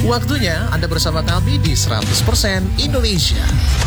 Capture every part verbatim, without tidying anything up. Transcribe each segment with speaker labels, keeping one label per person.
Speaker 1: Waktunya Anda bersama kami di seratus persen Indonesia.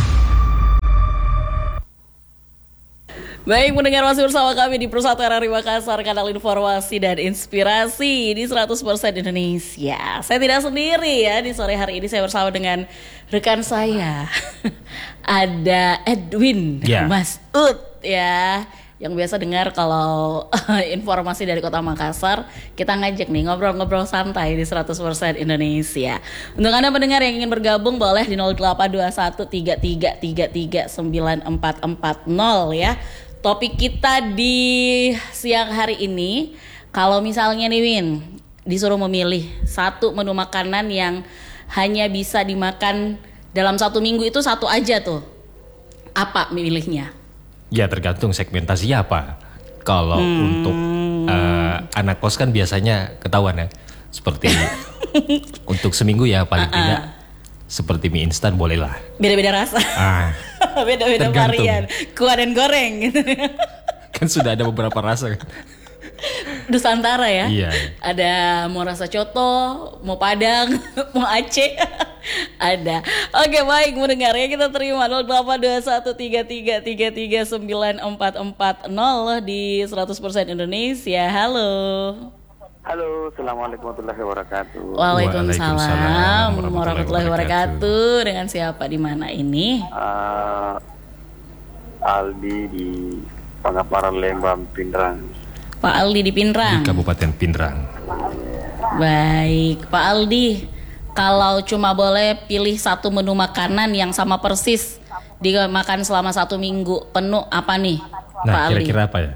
Speaker 2: Baik, mendengar masih bersama kami di Persatu R R I Makassar, kanal informasi dan inspirasi di seratus persen Indonesia. Saya tidak sendiri ya, di sore hari ini saya bersama dengan rekan saya. Ada Edwin
Speaker 3: yeah.
Speaker 2: Masud ya, yang biasa dengar kalau informasi dari Kota Makassar. Kita ngajak nih ngobrol-ngobrol santai di seratus persen Indonesia. Untuk Anda pendengar yang ingin bergabung boleh di nol delapan dua satu tiga tiga tiga tiga sembilan empat empat nol ya. Topik kita di siang hari ini, kalau misalnya nih Win, disuruh memilih satu menu makanan yang hanya bisa dimakan dalam satu minggu, itu satu aja tuh, apa milihnya?
Speaker 3: Ya tergantung segmentasi apa. Kalau hmm. untuk uh, anak kos kan biasanya ketahuan ya, seperti untuk seminggu ya paling uh-uh. tidak seperti mie instan bolehlah.
Speaker 2: Beda-beda rasa. Ah, beda-beda varian. Kuah dan goreng gitu.
Speaker 3: Kan sudah ada beberapa rasa kan.
Speaker 2: Nusantara ya.
Speaker 3: Iya.
Speaker 2: Ada mau rasa coto, mau Padang, mau Aceh. Ada. Oke, baik mendengar ya, kita terima nol delapan dua satu tiga tiga tiga tiga sembilan empat empat nol di seratus persen Indonesia. Halo.
Speaker 4: Halo, assalamualaikum warahmatullahi wabarakatuh.
Speaker 2: Waalaikumsalam warahmatullahi wabarakatuh. Dengan siapa di mana ini?
Speaker 4: Uh, Aldi di Pangaparan Lembang, Pindrang.
Speaker 2: Pak Aldi di Pindrang.
Speaker 3: Di Kabupaten Pindrang.
Speaker 2: Baik, Pak Aldi. Kalau cuma boleh pilih satu menu makanan yang sama persis dimakan selama satu minggu penuh, apa nih,
Speaker 3: nah,
Speaker 2: Pak Aldi?
Speaker 3: Nah, kira-kira apa ya?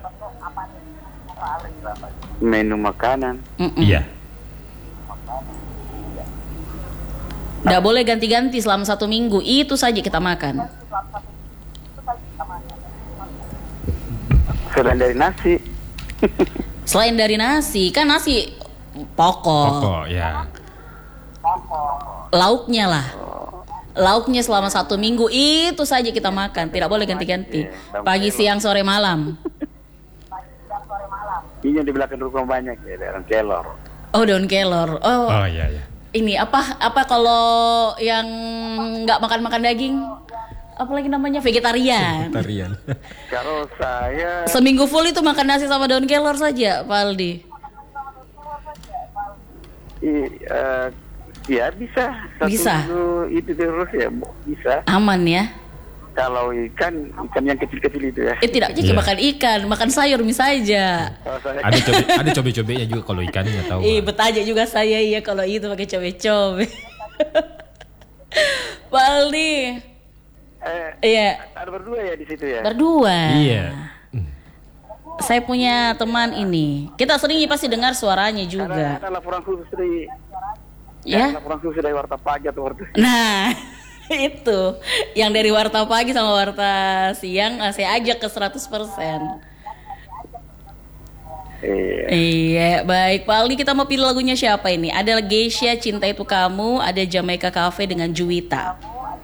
Speaker 4: Menu makanan.
Speaker 3: Iya.
Speaker 2: Nggak boleh ganti-ganti selama satu minggu, itu saja kita makan.
Speaker 4: Selain dari nasi.
Speaker 2: Selain dari nasi, kan nasi pokok.
Speaker 3: Pokok, ya.
Speaker 2: Lauknya lah. Lauknya selama satu minggu itu saja kita makan, tidak boleh ganti-ganti. Pagi, siang, sore, malam.
Speaker 4: Ini yang di belakang rumah banyak ya, daun kelor.
Speaker 2: Oh, daun kelor. Oh,
Speaker 3: oh iya iya.
Speaker 2: Ini apa apa kalau yang nggak makan-makan daging? Apalagi namanya vegetarian.
Speaker 3: Vegetarian.
Speaker 4: Kalau saya
Speaker 2: seminggu full itu makan nasi sama daun kelor saja, Pak Aldi.
Speaker 4: I, uh, ya bisa. Satu
Speaker 2: bisa.
Speaker 4: Itu terus ya bisa.
Speaker 2: Aman ya.
Speaker 4: Kalau ikan, ikan yang kecil-kecil itu ya.
Speaker 2: Eh tidak, jadi yeah. makan ikan, makan sayur misalnya saja.
Speaker 4: Oh, saya...
Speaker 3: Ada cobe, ada cobe-cobenya juga kalau ikan nggak tahu.
Speaker 2: Ih, betaja juga saya iya kalau itu pakai cobe-cobe. Pak Aldi.
Speaker 4: Eh,
Speaker 2: iya.
Speaker 4: Ada berdua ya di situ ya.
Speaker 2: Berdua.
Speaker 3: Iya.
Speaker 2: Saya punya teman ini. Kita sering pasti dengar suaranya juga.
Speaker 4: Ada laporan khusus dari.
Speaker 2: Ya.
Speaker 4: Laporan khusus dari Warta Pagi atau Warta.
Speaker 2: Nah. Itu yang dari Warta Pagi sama Warta Siang saya ajak ke seratus persen.
Speaker 4: Iya.
Speaker 2: Iya, baik Pak Aldi, kita mau pilih lagunya siapa ini? Ada Geisha, Cinta Itu Kamu, ada Jamaica Cafe dengan Juwita.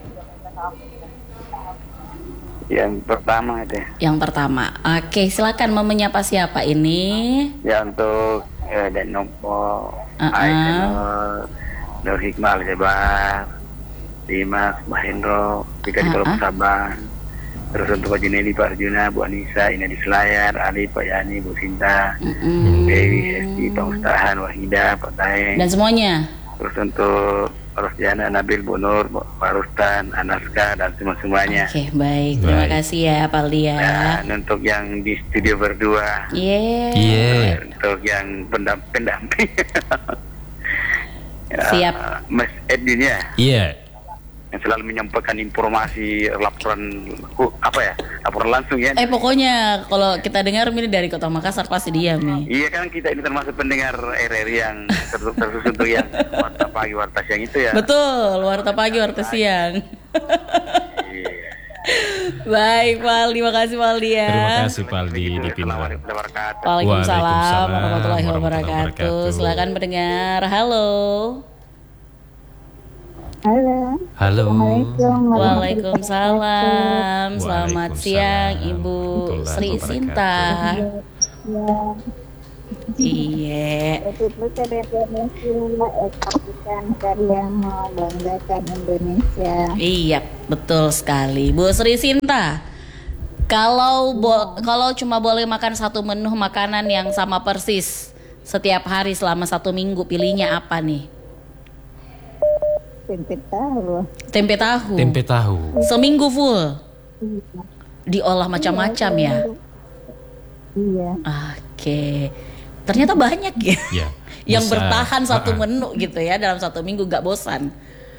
Speaker 4: Yang pertama deh.
Speaker 2: Yang pertama. Oke, silakan mau menyapa siapa ini?
Speaker 4: Ya untuk ya, dan Nopo,
Speaker 2: uh-uh.
Speaker 4: Aisyah, Nur Hikmah Al-Jabar, Dimas, Mahendro, Tika di Pulau Sabang, terus untuk Pak Junedi, Pak Arjuna, Bu Anissa, Ina di Selayar, Ali, Pak Yani, Bu Sinta, mm-hmm. Dewi, Esti, Pak Mustahan, Wahida, Pak Taeng,
Speaker 2: dan semuanya.
Speaker 4: Terus untuk Rosdiana, Nabil, Bu Nur, Pak Rustan, Anaska, dan semua-semuanya.
Speaker 2: Oke, baik. Terima baik. kasih ya Pak Aldi ya.
Speaker 4: Dan untuk yang di studio berdua,
Speaker 2: Iya.
Speaker 3: Yeah. Yeah.
Speaker 4: Untuk yang pendamping, ya,
Speaker 2: siap.
Speaker 4: Mas Edwin ya.
Speaker 3: Iya. Yeah.
Speaker 4: Yang selalu menyampaikan informasi laporan uh, apa ya laporan langsung ya.
Speaker 2: Eh pokoknya kalau kita dengar ini dari Kota Makassar pasti dia nih.
Speaker 4: Iya kan kita ini termasuk pendengar R R I yang terkhusus untuk yang Warta Pagi Warta Siang itu ya.
Speaker 2: Betul, Warta Pagi Warta Siang.
Speaker 4: Iya.
Speaker 2: Baik Pak Aldi, makasih Pak Aldi ya.
Speaker 3: Terima kasih Pak Aldi di Pindrang.
Speaker 2: Waalaikumsalam warahmatullahi wabarakatuh. Silakan pendengar. Halo.
Speaker 5: Halo.
Speaker 3: Halo.
Speaker 2: Waalaikumsalam. Selamat siang Ibu Sri Sinta. Iya.
Speaker 5: Itu ada Indonesia, eksporkan karya mau banggakan Indonesia.
Speaker 2: Iya, betul sekali. Bu Sri Sinta, kalau bo- kalau cuma boleh makan satu menu makanan yang sama persis setiap hari selama satu minggu, pilihnya apa nih?
Speaker 5: Tempe tahu.
Speaker 2: Tempe tahu.
Speaker 3: Tempe tahu.
Speaker 2: Seminggu full. Diolah macam-macam ya.
Speaker 5: Iya.
Speaker 2: Oke. Ternyata banyak ya.
Speaker 3: Ya.
Speaker 2: Yang
Speaker 3: Bisa.
Speaker 2: bertahan satu
Speaker 3: Ha-ha.
Speaker 2: menu gitu ya dalam satu minggu gak bosan.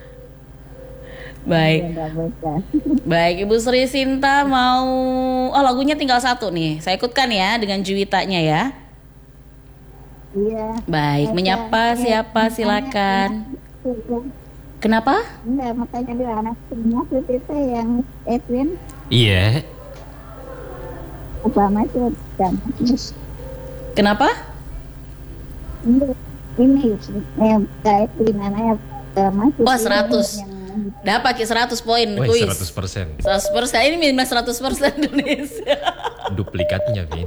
Speaker 2: Baik.
Speaker 5: Enggak bisa.
Speaker 2: Baik, Ibu Sri Sinta mau oh lagunya tinggal satu nih. Saya ikutkan ya dengan Juwitanya ya.
Speaker 5: Iya.
Speaker 2: Baik, menyapa siapa silakan. Kenapa?
Speaker 5: Enggak, makanya dia anak semua itu yang Edwin
Speaker 3: Iya.
Speaker 5: apa macam kan.
Speaker 2: Kenapa?
Speaker 5: Ini ini eh kayak di mana ya masuk.
Speaker 2: Wah, seratus. Dapat ki seratus poin
Speaker 3: Wah,
Speaker 2: kuis.
Speaker 3: seratus persen.
Speaker 2: seratus persen ini minus seratus persen Indonesia.
Speaker 3: Duplikatnya, Vin.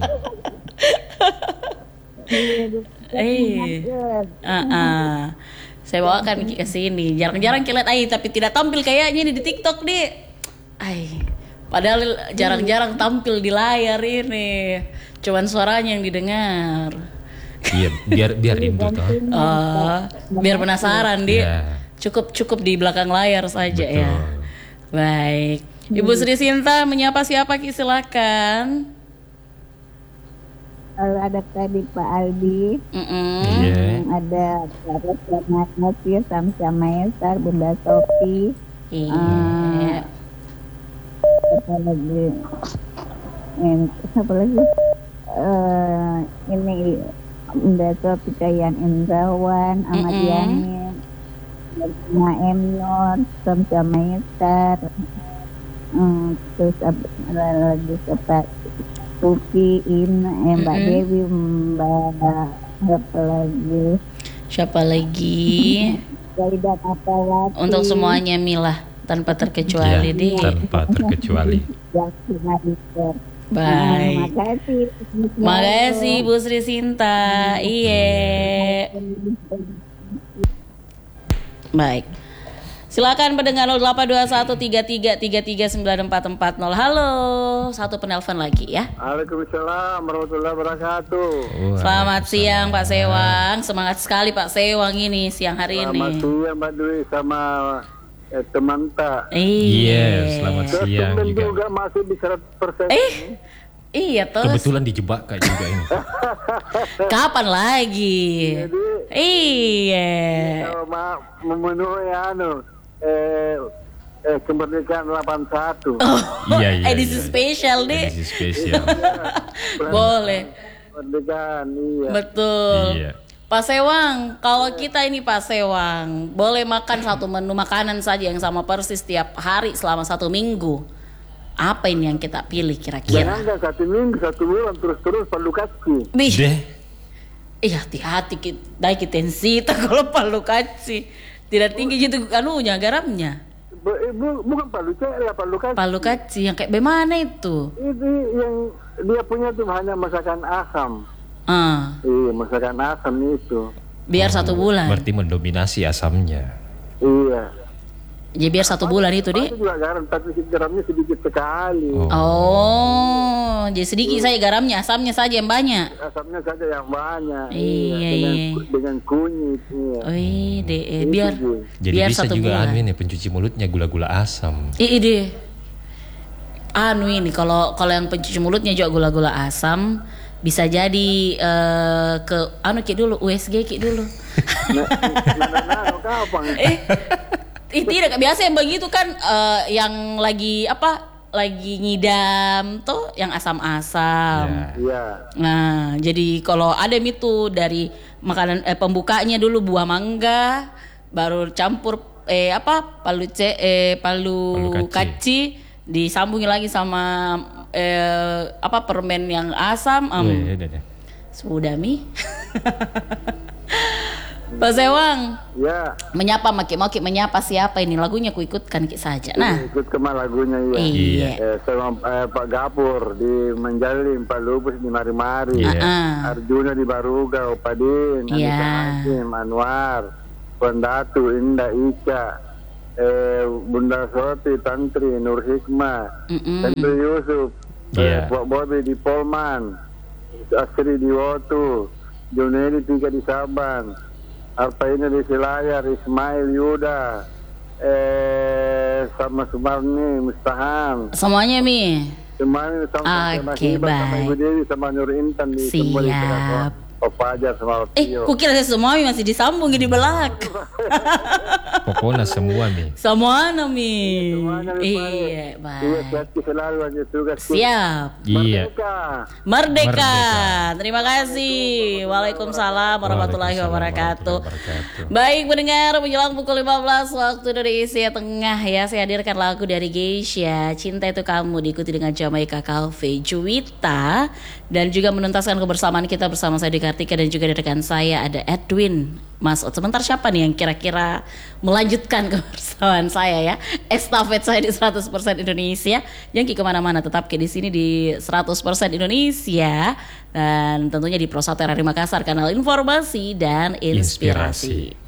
Speaker 2: Eh. Uh-uh. Saya bawakan Ki ke sini. Jarang-jarang kita lihat Ai tapi tidak tampil kayaknya nih di TikTok nih. Ai. Padahal jarang-jarang tampil di layar ini. Cuman suaranya yang didengar.
Speaker 3: Iya, biar biar rindu toh.
Speaker 2: Oh, biar penasaran dia.
Speaker 3: Iya.
Speaker 2: Cukup cukup di belakang layar saja
Speaker 3: Betul.
Speaker 2: ya. Baik. Ibu Sri Sinta menyapa siapa Ki silakan.
Speaker 5: Lalu ada tadi Pak Aldi,
Speaker 2: Mm-mm.
Speaker 3: Iya.
Speaker 5: ada Pak Rasya, Samsia Maesar, Bunda Sofi,
Speaker 2: Iya.
Speaker 5: apa lagi? Ini apa lagi? Eh, ini Bunda Sofi, Kayan Indrawan, Ahmad
Speaker 2: Mm-mm.
Speaker 5: Yani, Naem Nur, Samsia Maesar, hmm, terus ada lagi Pak Tuki, In, eh, Mbak
Speaker 2: Mm-mm.
Speaker 5: Dewi, Mbak apa lagi?
Speaker 2: Siapa lagi?
Speaker 5: Zaidan Apawati.
Speaker 2: Untuk semuanya Milah tanpa terkecuali
Speaker 3: Iya,
Speaker 2: deh.
Speaker 3: tanpa terkecuali.
Speaker 5: Yasin Adiker.
Speaker 2: Baik.
Speaker 5: Makasih.
Speaker 2: Makasih Bu Sri Sinta. Iya. Baik. Silakan pendengar nol delapan dua satu tiga tiga tiga tiga sembilan empat empat nol. Halo, satu penelpon lagi ya.
Speaker 4: Waalaikumsalam warahmatullahi wabarakatuh.
Speaker 3: Wah,
Speaker 2: Selamat siang Pak Sewang. Semangat sekali Pak Sewang ini siang hari
Speaker 4: Selamat
Speaker 2: ini.
Speaker 4: siang Mbak Dwi sama eh, teman tak.
Speaker 3: Iya, selamat
Speaker 4: Terus
Speaker 3: siang
Speaker 4: temen
Speaker 3: juga.
Speaker 4: juga masih di seratus persen.
Speaker 2: Eh, iya terus.
Speaker 3: Kebetulan dijebak kayak juga ini.
Speaker 2: Kapan lagi?
Speaker 4: Jadi
Speaker 2: Iya.
Speaker 4: kalau mau memenuhi anu eh, eh kemerdekaan delapan puluh satu.
Speaker 3: Iya, iya.
Speaker 2: Edisi
Speaker 3: iya.
Speaker 2: spesial deh.
Speaker 3: Edisi spesial.
Speaker 2: Boleh.
Speaker 4: Kemerdekaan iya.
Speaker 2: Betul.
Speaker 3: Iya.
Speaker 2: Pak Sewang, kalau kita ini Pak Sewang, boleh makan satu menu makanan saja yang sama persis setiap hari selama satu minggu. Apa ini yang kita pilih kira-kira?
Speaker 4: Jangan kan satu minggu, satu bulan terus-terus perlu kasih.
Speaker 2: Nih,
Speaker 3: Deh.
Speaker 2: eh hati-hati kita, dai kita tensita kalau perlu kasih. Tidak tinggi gitu anunya garamnya.
Speaker 4: Bu, eh, bu, bukan perlu cek lah perlu kasih.
Speaker 2: Palu kaci yang kayak bagaimana itu?
Speaker 4: Itu yang dia punya tuh hanya masakan asam.
Speaker 2: Ah,
Speaker 4: Iya, masakan asam itu.
Speaker 2: biar satu bulan.
Speaker 3: Berarti mendominasi asamnya.
Speaker 4: Iya.
Speaker 2: Ya biar satu bulan itu deh.
Speaker 4: Itu juga garam, tapi garamnya sedikit sekali.
Speaker 3: Oh.
Speaker 2: Oh, jadi sedikit saya garamnya, asamnya saja yang banyak.
Speaker 4: Asamnya saja yang banyak.
Speaker 2: Iya,
Speaker 4: dengan,
Speaker 2: iya.
Speaker 4: dengan kunyit. Iya.
Speaker 2: Wih, deh, eh,
Speaker 4: Itu
Speaker 2: biar
Speaker 4: dia.
Speaker 3: Jadi
Speaker 2: biar
Speaker 3: bisa
Speaker 2: satu
Speaker 3: juga
Speaker 2: bulan.
Speaker 3: anu ini pencuci mulutnya gula-gula asam.
Speaker 2: Ih deh. Anu ini kalau kalau yang pencuci mulutnya juga gula-gula asam bisa jadi eh, ke anu ki dulu U S G ki dulu.
Speaker 4: Nah, nah, nah, nah, kapan?
Speaker 2: eh, eh tidak biasa yang begitu kan eh, yang lagi apa? Lagi ngidam tuh yang asam-asam.
Speaker 3: Ya.
Speaker 4: Iya.
Speaker 2: Nah, jadi kalau ada itu dari makanan eh, pembukanya dulu buah mangga, baru campur eh apa palu ce eh palu,
Speaker 3: Palu kaci.
Speaker 2: kaci, disambungin lagi sama eh apa permen yang asam. Um,
Speaker 3: Wih, udah deh.
Speaker 2: Sudah mi. Pak Sewang,
Speaker 6: Ya,
Speaker 2: menyapa maki-maki menyapa siapa ini lagunya ku ikutkan Ki saja. Nah,
Speaker 6: ikut ke lagunya ya.
Speaker 2: iya.
Speaker 6: Eh, sama eh, Pak Gapur di Menjalin, Pak Lubus di Mari-Mari,
Speaker 3: Iya.
Speaker 2: Ah,
Speaker 6: Arjuna di Baruga, Opadin,
Speaker 2: Iya.
Speaker 6: Anissa Hakim, Anwar, Pendatu, Indah Ica, eh, Bunda Soti, Tantri, Nur Hikmah,
Speaker 2: mm-mm.
Speaker 6: Hendri Yusuf,
Speaker 3: Iya.
Speaker 6: eh, Pak Bobi di Polman, Asri di Wotu, Junedi Tiga di Saban, Alpaina di Selayar, Ismail Yuda, eh, sama Sumarni, Mustaham,
Speaker 2: Semuanya Mi.
Speaker 6: semuanya sama sama
Speaker 2: Oke,
Speaker 6: Hiba, sama
Speaker 2: baik.
Speaker 6: Ibu Dewi, sama Nur Intan di semua di
Speaker 2: Siap.
Speaker 6: Pajar sama
Speaker 2: Eh,
Speaker 6: Tio.
Speaker 2: ku kira semua Mi masih disambung di belak.
Speaker 3: Pokoknya semua nih.
Speaker 2: Semua Mi.
Speaker 6: Semuanya, Mi,
Speaker 2: Iya,
Speaker 6: Iya,
Speaker 2: baik.
Speaker 6: hati selalu aja tugas.
Speaker 2: Siap.
Speaker 3: Iya.
Speaker 6: Merdeka.
Speaker 2: Merdeka.
Speaker 3: Merdeka.
Speaker 2: Terima kasih. Waalaikumsalam warahmatullahi
Speaker 3: Waalaikumsalam
Speaker 2: wabarakatuh.
Speaker 3: warahmatullahi wabarakatuh.
Speaker 2: Baik mendengar menjelang pukul lima belas waktu Indonesia Tengah ya, saya hadirkan lagu dari Geisha, Cinta Itu Kamu, diikuti dengan Jamaica Cafe, Juwita, dan juga menuntaskan kebersamaan kita bersama saya di Kartika dan juga di rekan saya ada Edwin. Mas, sebentar siapa nih yang kira-kira melanjutkan kebersamaan saya ya? Estafet saya di seratus persen Indonesia. Jangan kemana-mana, tetap di sini di seratus persen Indonesia dan tentunya di Pro satu R R I Makassar, kanal informasi dan inspirasi.
Speaker 3: Inspirasi.